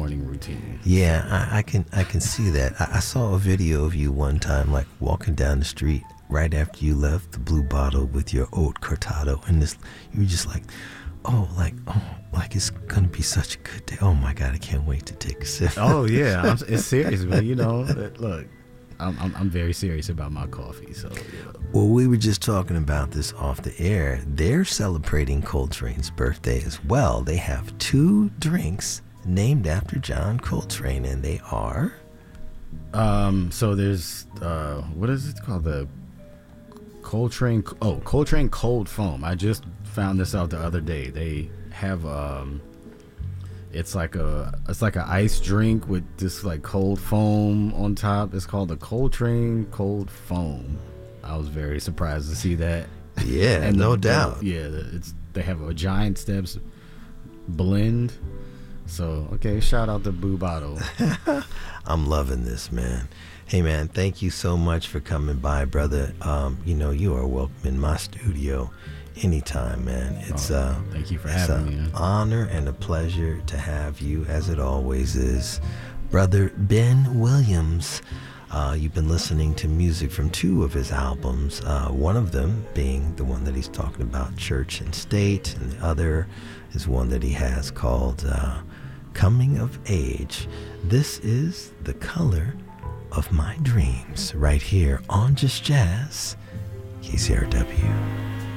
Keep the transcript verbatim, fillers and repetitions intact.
morning routine. Yeah, I, I can I can see that. I, I saw a video of you one time, like walking down the street right after you left the Blue Bottle with your oat cortado, and this you were just like, oh, like oh, like it's gonna be such a good day. Oh my God, I can't wait to take a sip. Oh yeah, I'm, it's serious, man. You know, look, I'm, I'm I'm very serious about my coffee. So yeah. Well, we were just talking about this off the air. They're celebrating Coltrane's birthday as well. They have two drinks named after John Coltrane, and they are. Um. So there's uh, what is it called? The Coltrane. Oh, Coltrane Cold Foam. I just found this out the other day. They have um. It's like a it's like an ice drink with this like cold foam on top. It's called the Coltrane Cold Foam. I was very surprised to see that. Yeah, and no the, doubt. The, yeah, it's they have a Giant Steps blend. So okay, shout out to Blue Bottle. I'm loving this, man. Hey, man, thank you so much for coming by, brother. Um, you know, you are welcome in my studio anytime, man. It's oh, uh, thank you for it's having an me. honor and a pleasure to have you, as it always is, brother Ben Williams. Uh, you've been listening to music from two of his albums, uh, one of them being the one that he's talking about, Church and State, and the other is one that he has called uh, Coming of Age. This is The Color of My Dreams, right here on Just Jazz, K C R W.